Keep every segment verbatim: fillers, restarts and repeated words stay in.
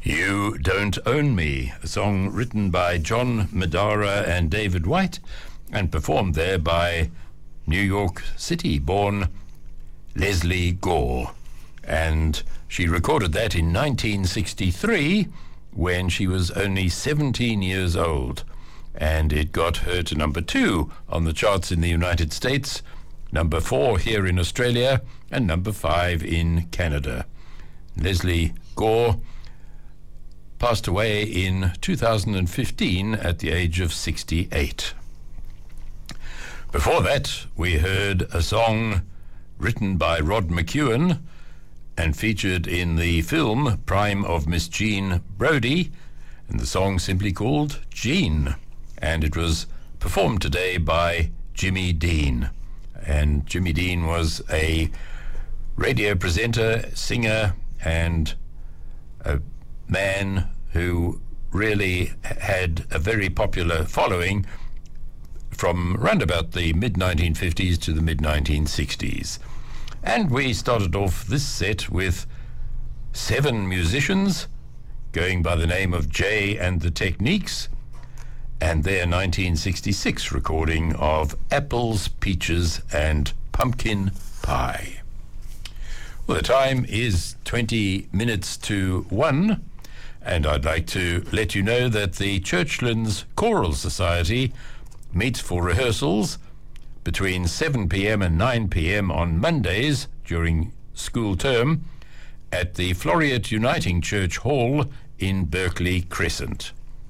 You Don't Own Me, a song written by John Madara and David White and performed there by New York City-born Lesley Gore. And she recorded that in nineteen sixty-three when she was only seventeen years old. And it got her to number two on the charts in the United States, number four here in Australia, and number five in Canada. Lesley Gore passed away in two thousand fifteen at the age of sixty-eight. Before that, we heard a song written by Rod McEwen and featured in the film Prime of Miss Jean Brodie, and the song simply called Jean, and it was performed today by Jimmy Dean. And Jimmy Dean was a radio presenter, singer, and a man who really had a very popular following from round about the mid nineteen fifties to the mid nineteen sixties. And we started off this set with seven musicians going by the name of Jay and the Techniques and their nineteen sixty-six recording of Apples, Peaches and Pumpkin Pie. Well, the time is twenty minutes to one, and I'd like to let you know that the Churchlands Choral Society meets for rehearsals between seven p.m. and nine p.m. on Mondays during school term at the Floriat Uniting Church Hall in Berkeley Crescent.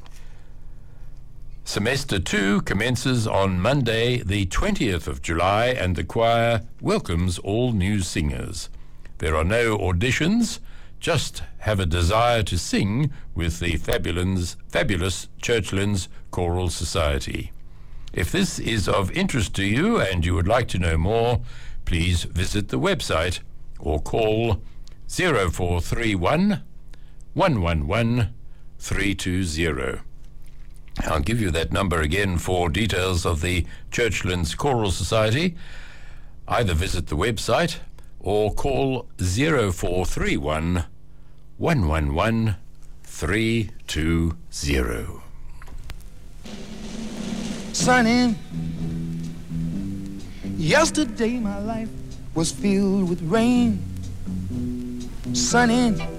Semester two commences on Monday, the twentieth of July, and the choir welcomes all new singers. There are no auditions, just have a desire to sing with the fabulous, fabulous Churchlands Choral Society. If this is of interest to you and you would like to know more, please visit the website or call zero four three one, one one one, three two zero. I'll give you that number again for details of the Churchlands Choral Society. Either visit the website or call zero four three one, one one one, three two zero. Sunny, yesterday my life was filled with rain. Sunny,